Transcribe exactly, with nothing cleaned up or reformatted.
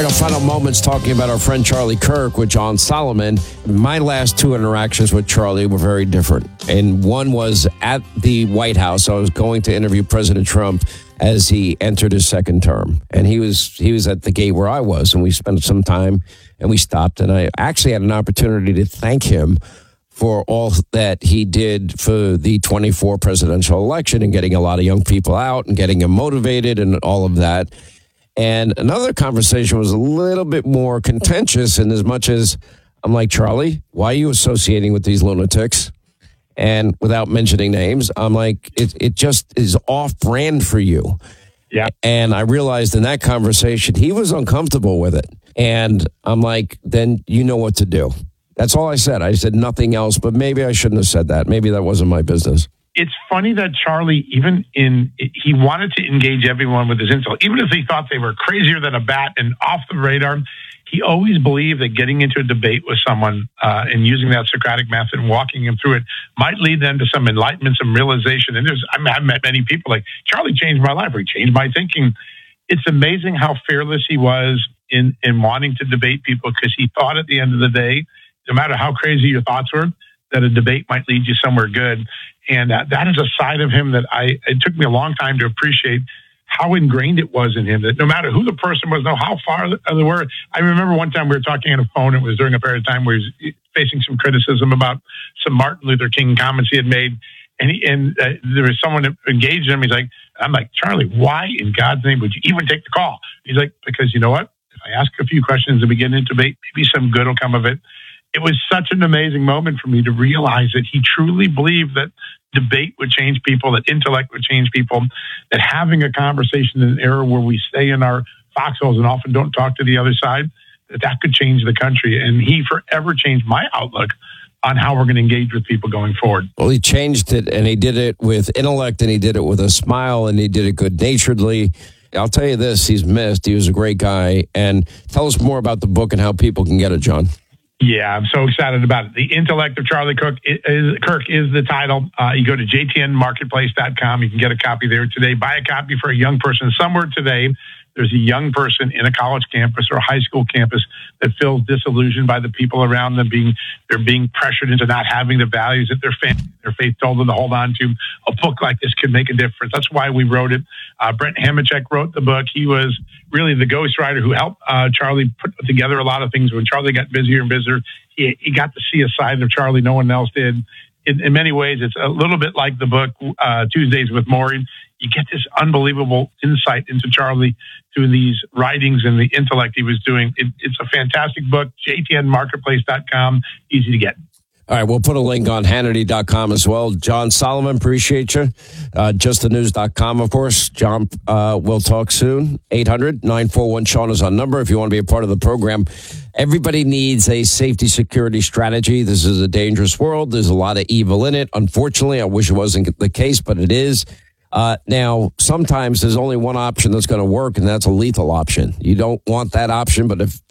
All right, our final moments talking about our friend Charlie Kirk with John Solomon. My last two interactions with Charlie were very different. And one was at the White House. I was going to interview President Trump as he entered his second term. And he was he was at the gate where I was, and we spent some time, and we stopped. And I actually had an opportunity to thank him for all that he did for the twenty-four presidential election and getting a lot of young people out and getting them motivated and all of that. And another conversation was a little bit more contentious in as much as I'm like, Charlie, why are you associating with these lunatics? And without mentioning names, I'm like, it, it just is off brand for you. Yeah. And I realized in that conversation, he was uncomfortable with it. And I'm like, then you know what to do. That's all I said. I said nothing else, but maybe I shouldn't have said that. Maybe that wasn't my business. It's funny that Charlie, even in, he wanted to engage everyone with his insult, even if he thought they were crazier than a bat and off the radar. He always believed that getting into a debate with someone uh, and using that Socratic method and walking them through it might lead them to some enlightenment, some realization. And there's, I mean, I've met many people like, Charlie changed my life, or he changed my thinking. It's amazing how fearless he was in, in wanting to debate people, because he thought at the end of the day, no matter how crazy your thoughts were, that a debate might lead you somewhere good. And uh, that is a side of him that I, it took me a long time to appreciate how ingrained it was in him, that no matter who the person was, no how far they were. I remember one time we were talking on a phone. It was during a period of time where he was facing some criticism about some Martin Luther King comments he had made. And he, and uh, there was someone that engaged him. He's like, I'm like, Charlie, why in God's name would you even take the call? He's like, because you know what? If I ask a few questions and begin to debate, maybe some good will come of it. It was such an amazing moment for me to realize that he truly believed that debate would change people, that intellect would change people, that having a conversation in an era where we stay in our foxholes and often don't talk to the other side, that that could change the country. And he forever changed my outlook on how we're going to engage with people going forward. Well, he changed it, and he did it with intellect, and he did it with a smile, and he did it good-naturedly. I'll tell you this, he's missed. He was a great guy. And tell us more about the book and how people can get it, John. Yeah, I'm so excited about it. The Intellect of Charlie Kirk is, Kirk is the title. Uh, you go to j t n marketplace dot com. You can get a copy there today. Buy a copy for a young person. Somewhere today, there's a young person in a college campus or a high school campus that feels disillusioned by the people around them. Being They're being pressured into not having the values that their family, their faith told them to hold on to. A book like this could make a difference. That's why we wrote it. Uh, Brent Hamachek wrote the book. He was really the ghostwriter who helped uh, Charlie put together a lot of things. When Charlie got busier and busier, he, he got to see a side of Charlie no one else did. In, in many ways, it's a little bit like the book uh, Tuesdays with Morrie. You get this unbelievable insight into Charlie through these writings and the intellect he was doing. It, it's a fantastic book. j t n marketplace dot com, easy to get. All right, we'll put a link on Hannity dot com as well. John Solomon, appreciate you. Uh, just the news dot com, of course. John, uh, we'll talk soon. eight hundred nine four one Sean is our number if you want to be a part of the program. Everybody needs a safety security strategy. This is a dangerous world. There's a lot of evil in it. Unfortunately, I wish it wasn't the case, but it is. Uh, now, sometimes there's only one option that's going to work, and that's a lethal option. You don't want that option, but if